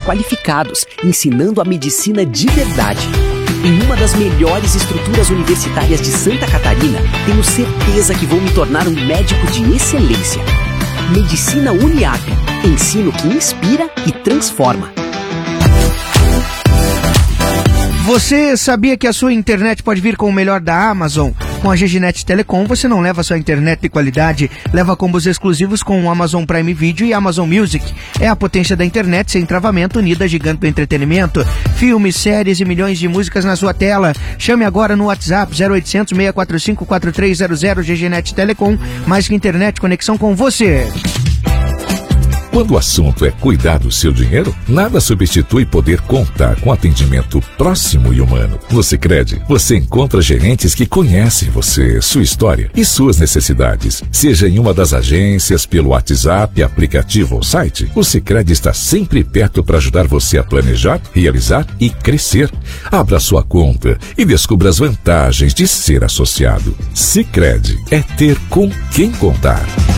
qualificados, ensinando a medicina de verdade. Em uma das melhores estruturas universitárias de Santa Catarina, tenho certeza que vou me tornar um médico de excelência. Medicina Uniap. Ensino que inspira e transforma. Você sabia que a sua internet pode vir com o melhor da Amazon? Com a GGNet Telecom, você não leva sua internet de qualidade, leva combos exclusivos com o Amazon Prime Video e Amazon Music. É a potência da internet sem travamento unida a gigante do entretenimento. Filmes, séries e milhões de músicas na sua tela. Chame agora no WhatsApp 0800 645 4300 GGNet Telecom. Mais que internet, conexão com você. Quando o assunto é cuidar do seu dinheiro, nada substitui poder contar com atendimento próximo e humano. No Sicredi, você encontra gerentes que conhecem você, sua história e suas necessidades. Seja em uma das agências, pelo WhatsApp, aplicativo ou site, o Sicredi está sempre perto para ajudar você a planejar, realizar e crescer. Abra sua conta e descubra as vantagens de ser associado. Sicredi é ter com quem contar.